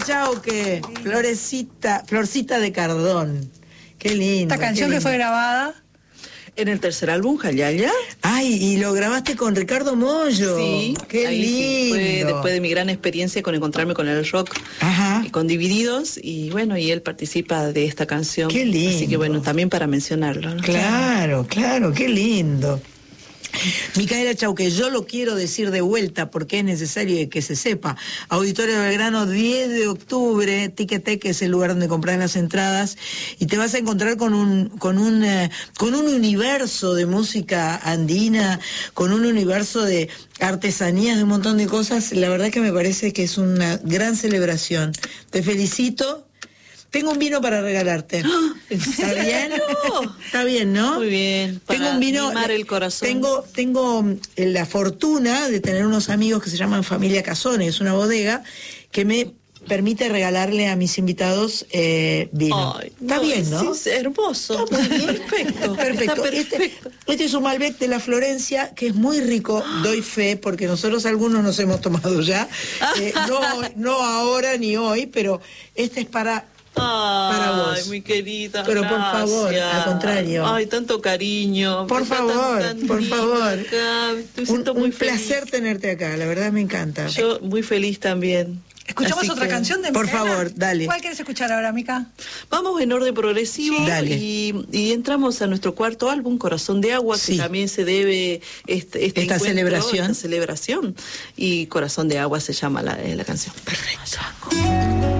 Chauque, Florcita de Cardón. Qué lindo. Esta canción que fue grabada en el tercer álbum, Jayaya. Ay, y lo grabaste con Ricardo Mollo. Sí, qué lindo. Sí. Fue después de mi gran experiencia con encontrarme con el rock. Ajá. Y con Divididos, y bueno, y él participa de esta canción. Qué lindo. Así que bueno, también para mencionarlo, ¿no? Claro, qué lindo. Micaela Chauque, yo lo quiero decir de vuelta porque es necesario que se sepa. Auditorio Belgrano, 10 de octubre, Ticketek es el lugar donde comprar las entradas y te vas a encontrar con un universo de música andina, con un universo de artesanías, de un montón de cosas. La verdad que me parece que es una gran celebración. Te felicito. Tengo un vino para regalarte. ¿Está bien? Está bien, ¿no? Muy bien. Tengo un vino. Mimar el corazón. Tengo la fortuna de tener unos amigos que se llaman Familia Casone, es una bodega que me permite regalarle a mis invitados vino. Ay, está bien, ¿no? Es hermoso. Está muy bien. Perfecto. Perfecto. Está perfecto. Este es un Malbec de la Florencia, que es muy rico, doy fe, porque nosotros algunos nos hemos tomado ya. No ahora ni hoy, pero este es para vos. Ay, mi querida. Pero gracias. por favor, al contrario. Ay, tanto cariño. Por favor. Acá. Me siento muy placer feliz. tenerte acá, la verdad me encanta. Yo muy feliz también. ¿Escuchamos otra canción de Por Micaela? favor, dale. ¿Cuál quieres escuchar ahora, Mica? Vamos en orden progresivo. Sí, dale. Y entramos a nuestro cuarto álbum, Corazón de Agua, Sí. que también se debe esta celebración. Y Corazón de Agua se llama la canción. Perfecto.